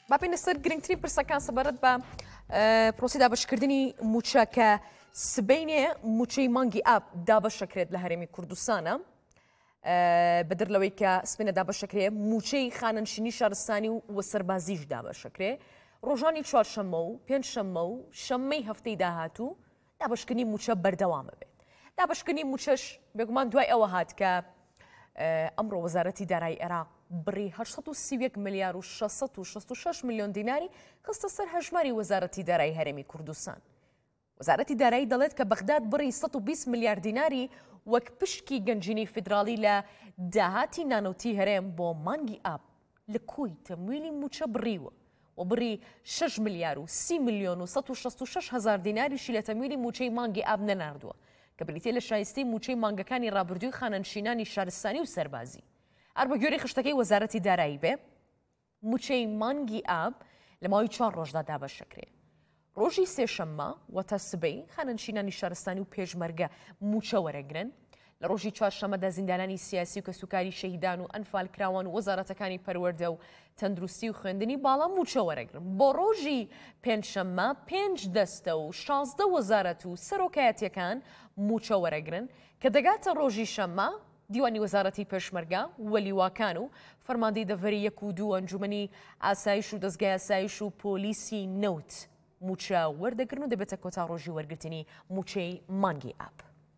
باپێنە سەر گرنگترین پرسەکان سەبارەت بە پرۆسی دابەشکردنی موچە کە سبەینێ موچەی مانگی ئاب دابەشەکرێت لە هەرێمی کوردستانە بەدر لەوەی کە سبەینە دابەشەکرێت موچەی خانەنشینی شارستانی و سەربازیش دابەشەکرێت ڕۆژانی چوارشەممە و پێنجشەممە و شەممەی هەفتەی داهاتوو دابەشکردنی موچە بەردەوامە بێت. دابەشکردنی موچەش بێگومان دوای ئەوە هات کە ئەمڕۆ وەزارەتی دارایی عێراق بڕی 831 ملیار و 666 میلیۆن دیناری خستە سەر هەژماری وەزارەتی دارایی هەرێمی کوردستان. وەزارەتی دارایی دەڵێت کە بەغداد بڕی 120 ملیار دیناری وەک پشکی گەنجینی فیدراڵی لە داهاتی نانەوتی هەرێم بۆ مانگی ئاب لە کۆی تەمویلی موچە بڕیوە و بڕی 6 ملیار و 30 میلیۆن و 166 هزار دیناریشی لە تەمویلی موچەی مانگی ئاب نەناردووە کە بریتێ لە شایستەی موچەی مانگەکانی ڕابردووی خانەنشینانی شارستانی و سەربازی. هەر بە گوێرەی خشتەکەی وەزارەتی دارایی بێ موچەی مانگی ئاب لە ماوەی 4 ڕۆژدا دابەشەکرێت. ڕۆژی سێشەممە وەتە سبەی خانەنشینانی شارستانی و پێشمەرگە موچە وەرەگرن. لە ڕۆژی چوارشەممەدا زیندانانی سیاسی و کەسوکاری شەهیدان و ئەنفالکراوان و وەزارەتەکانی پەروەردە و تەندروستی و خوێندنی باڵا موچە وەرەگرن. بۆ ڕۆژی پێنجشەممە 5 دەستە و 16 وەزارەت و سەرۆکایەتیەکان موچە وەرەگرن کە دەگاتە ڕۆژی شەممە دیوانی وەزارەتی پێشمەرگە وەلیواکان و فەرماندەی دەڤەری 1 و 2 ئەنجومەنی ئاسایش و دەستگای ئاسایش و پۆلیسی نەوت موچە وەردەگرن و دەبێتە کۆتا ڕۆژی وەرگرتنی موچەی مانگی ئاب.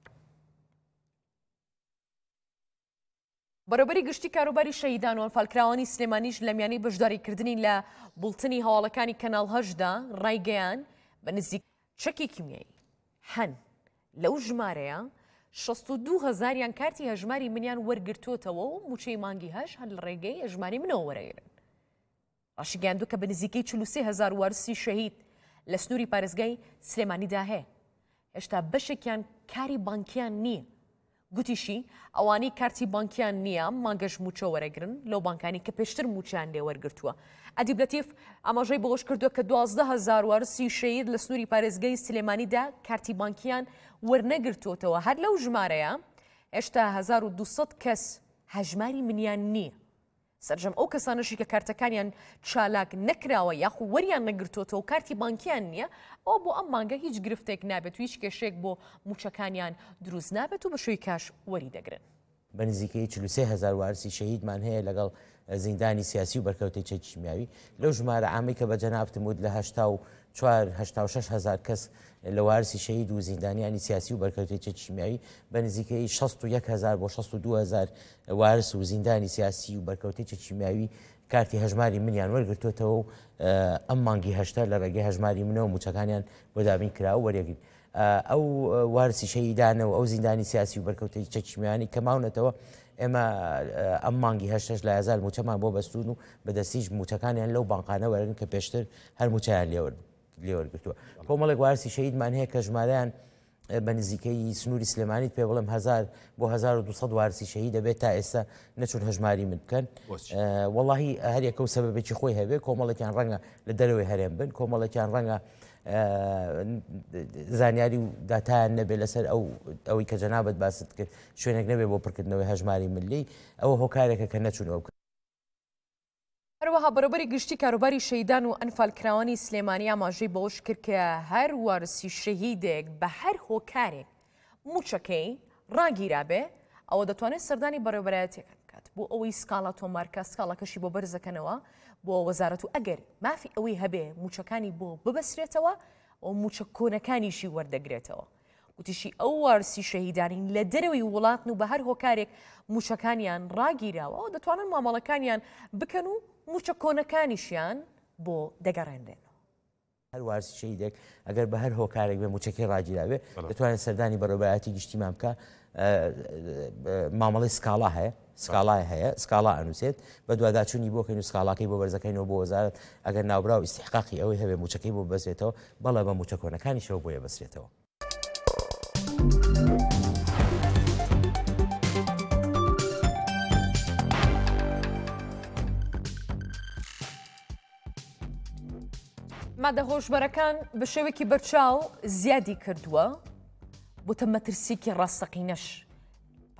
بەڕێوەبەری گشتی کاروباری شەهیدان و ئەنفالکراوانی سلێمانیش لە میانەی بەشداریکردنی لە بوڵتنی هەواڵەکانی کەناڵ هەشدا ڕایگەیان بە نزیک چەکی کیمیایی هەن لەو ژمارەیە 62,000 کارتی هەژماری منیان وەرگرتوتەوە و موچەی مانگی هەش هەر لە ڕێگەی هەژماری منەوە وەرەگرن. ڕاشی گەیاندوو کە بە نزیکەی 43,000 وارسی شەهید لە سنووری پارێزگای سلێمانیدا هەیە. هێشتا بەشێکیان کاری بانکیان نییە. گوتیشی ئەوانەی کارتی بانکیان نییە مانگەش موچە وەرەگرن لەو بانکانی کە پێشتر موچیان لێ وەرگرتووە. ئەدیبلەتیف ئاماژەی بەهۆش کردووە کە 12,000 وارسی شەهید لە سنووری پارێزگای سلێمانیدا کارتی بانکیان وەرنەگرتوتەوە. هەر لەو ژمارەیە هێشتا 1200 کەس هەژماری منیان نییە. سەرجەم ئەو کەسانشی کە کارتەکانیان چالاک نەکراوە یاخو وەریان نەگرتوتەوە و کارتی بانکیان نییە ئەو بۆ ئەم مانگە هیچ گرفتێک نابێت و هیچ کێشێک بۆ موچەکانیان دروست نابێت و بە شوی کاش وەری دەگرن. بە نزیکەی 43,000 وارسی شەهیدمان هەیە لەگەڵ زیندانی سیاسی و بەرکەوتەی چەکی کیمیاوی. لەو ژمارە عامی کە بە جەنابتمود لە 84,000 کەس لە وارسی شەهید و زیندانیانی سیاسی و بەرکەوتەی چەکی کیمیاوی بە نزیکەی 61,000 بۆ 62,000 وارس و زیندانی سیاسی و بەرکەوتەی چەکی کیمیاوی کارتی هەژماری منیان وەرگرتوتەوە و ئەم مانگی هەشتا لە ڕێگەی هەژماری منەوە موچەکانیان بۆ دابین کراوە وەرەگرن. ئەو وارسی شەهیدانە و ئەو زیندانی سیاسی و بەرکەوتەی چەکی کیمیاوی کەماونەتەوە ئێمە ئەم مانگی هەشتش لە 1000 موچەمان بۆ بەستون و بەدەستیش موچەکانیان لەو بانقانە وەرن کە پێشتر هەر موچیان لێوەرگرتووە. کۆمەڵێک وارسی شەهیدمان هەیە کە ژمارەیان بە نزیکەی سنووری سلێمانیت پێ بڵێم 1000 بۆ 1200 وارسی شەهید دەبێت تا ئێستا نەچون هەژماری من بکەن. وەڵاهی هەر یەکە و سەبەبێکی خۆی هەبێت کۆمەڵێکیان ڕەنگە لە دەرەوەی هەرێم بن کۆمەڵێکیان ڕەنگە زانیاری و داتایان نەبێت لەسەر ئەوەی کە جەنابەت باست کرد شوێنێک نەبێت بۆ پڕکردنەوەی هەژماری ملی ئەوە هۆکارێکە کە نەچوونەوە بکەن. هەروەها بەڕێوەبەری گشتی کاروباری شەهیدان و ئەنفالکراوانی سلێمانی ئاماژەی بەوەش کرد کە هەر وارسی شەهیدێک بە هەر هۆکارێک موچەکەی ڕاگیرابێ ئەوە دەتوانێت سەردانی بەڕێوەبەرایەتیەکە بکات بۆ ئەوەی سکاڵا تۆمارکە سکاڵەکەشی بۆ بەرزەکەنەوە بۆ وەزارەت و ئەگەر مافی ئەوەی هەبێ موچەکانی بۆ ببەسرێتەوە ئەو موچە کۆنەکانیشی وەردەگرێتەوە. وتیشی ئەو وارسی شەهیدانین لە دەرەوەی وڵاتن و بە هەر هۆکارێک موچەکانیان ڕاگیراوە ئەو دەتوانن مامەڵەکانیان بکەن و موچە کۆنەکانیشیان بۆ دەگەڕێنرێنەوە. هەر وارسی شەهیدێک ئەگەر بە هەر هۆکارێک بێ موچەکەی ڕاگیراوێ دەتوانێت سەردانی بەڕێوەبەرایەتی گشتیمان بکە. مامەڵی سکاڵا هەیە سکاڵای هەیە سکاڵا ئەنووسێت بە دوواداچوونی بۆکەین و سکاڵاکەی بۆ بەرزەکەینەوە بۆ وەزارەت ئەگەر ناوبراو ئیستحقاقی ئەوەی هەبێ موچەکەی بۆ بەسرێتەوە بەڵێ بە موچە کۆنەکانیشەوە بۆیە بەسرێتەوە. مادە هۆشبەرەکان بە شێوێکی بەرچاو زیادی کردووە بۆ تە مەترسیکی ڕاستەقینەش